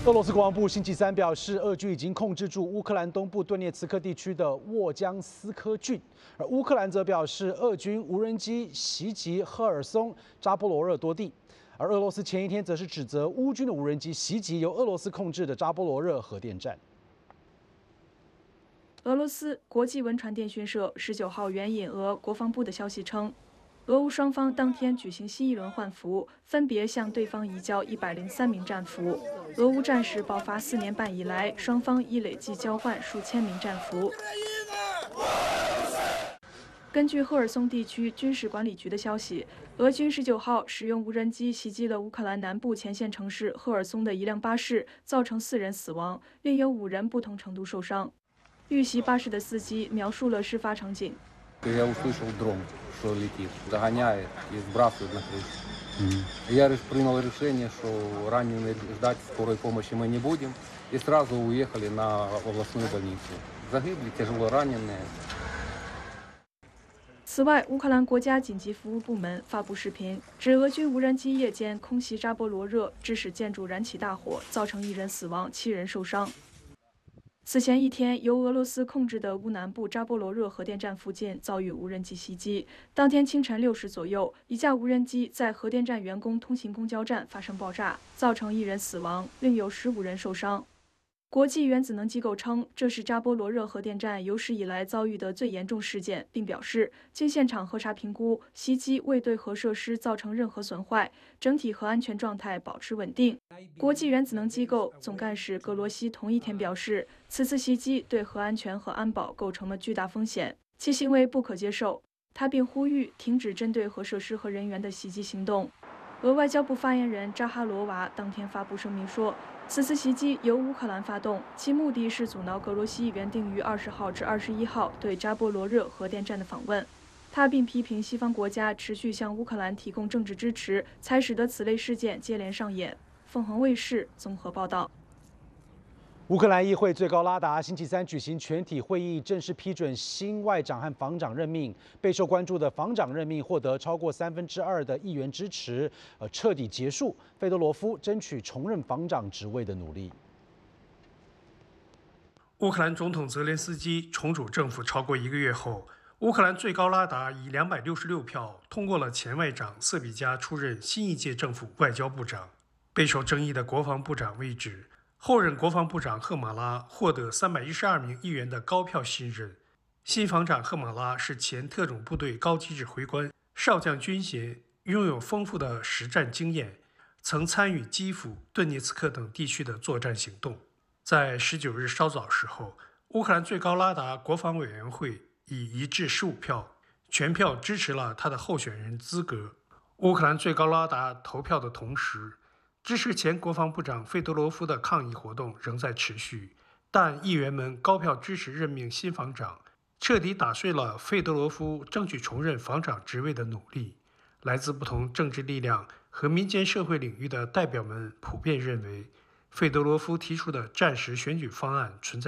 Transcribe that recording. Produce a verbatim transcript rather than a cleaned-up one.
俄罗斯国防部星期三表示，俄军已经控制住乌克兰东部顿涅茨克地区的沃江斯科郡，而乌克兰则表示，俄军无人机袭击赫尔松、扎波罗热多地。而俄罗斯前一天则是指责乌军的无人机袭击由俄罗斯控制的扎波罗热核电站。 俄罗斯国际文传电讯社十九号援引俄国防部的消息称，俄乌双方当天举行新一轮换俘，分别向对方移交一百零三名战俘。俄乌战事爆发四年半以来，双方已累计交换数千名战俘。根据赫尔松地区军事管理局的消息，俄军十九号使用无人机袭击了乌克兰南部前线城市赫尔松的一辆巴士，造成四人死亡，另有五人不同程度受伤。遇袭巴士的司机描述了事发场景。 Я услышал дрон, что летит, догоняет и сбрасывает на крышу. Я принял решение, что раненых ждать скорой помощи мы не будем, и сразу уехали на областную больницу. Загибли тяжело раненые. 此外，乌克兰国家紧急服务部门发布视频，指俄军无人机夜间空袭扎波罗热，致使建筑燃起大火，造成一人死亡，七人受伤。此前一天，由俄罗斯控制的乌南部扎波罗热核电站附近遭遇无人机袭击。当天清晨六时左右，一架无人机在核电站员工通行公交站发生爆炸，造成一人死亡，另有十五人受伤。国际原子能机构称，这是扎波罗热核电站有史以来遭遇的最严重事件，并表示，经现场核查评估，袭击未对核设施造成任何损坏，整体核安全状态保持稳定。国际原子能机构总干事格罗西同一天表示，此次袭击对核安全和安保构成了巨大风险，其行为不可接受。他并呼吁停止针对核设施和人员的袭击行动。俄外交部发言人扎哈罗娃当天发布声明说，此次袭击由乌克兰发动，其目的是阻挠格罗西原定于二十号至二十一号对扎波罗热核电站的访问。他并批评西方国家持续向乌克兰提供政治支持，才使得此类事件接连上演。凤凰卫视综合报道。 乌克兰议会最高拉达星期三举行全体会议，正式批准新外长和防长任命。备受关注的防长任命获得超过三分之二的议员支持，呃，彻底结束费多罗夫争取重任防长职位的努力。 乌克兰总统泽连斯基重组政府超过一个月后，乌克兰最高拉达以两百六十六票通过了前外长瑟比加出任新一届政府外交部长。备受争议的国防部长位置，后任国防部长赫马拉获得三百一十二名议员的高票信任。新防长赫马拉是前特种部队高级指挥官，少将军衔，拥有丰富的实战经验，曾参与基辅、顿涅茨克等地区的作战行动。在十九日稍早时候，乌克兰最高拉达国防委员会以一致十五票全票支持了他的候选人资格。乌克兰最高拉达投票的同时，支持前国防部长费多罗夫的抗议活动仍在持续，但议员们高票支持任命新防长，彻底打碎了费多罗夫争取重任防长职位的努力。来自不同政治力量和民间社会领域的代表们普遍认为，费多罗夫提出的战时选举方案存在